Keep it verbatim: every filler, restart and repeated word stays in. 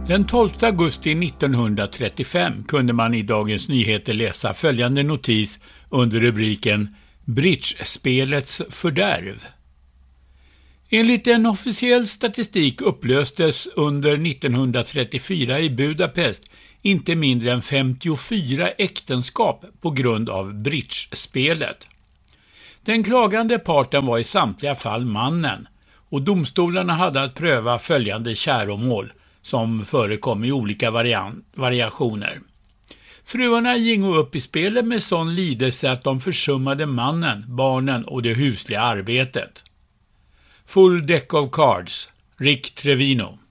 Den tolfte augusti nittonhundratrettiofem kunde man i Dagens Nyheter läsa följande notis under rubriken Bridge-spelets fördärv. Enligt en officiell statistik upplöstes under nittonhundratrettiofyra i Budapest inte mindre än femtiofyra äktenskap på grund av bridge-spelet. Den klagande parten var i samtliga fall mannen och domstolarna hade att pröva följande käromål som förekom i olika varian- variationer. Fruarna gingo upp i spelet med sån lidelse att de försummade mannen, barnen och det husliga arbetet. Full deck of cards, Rick Trevino.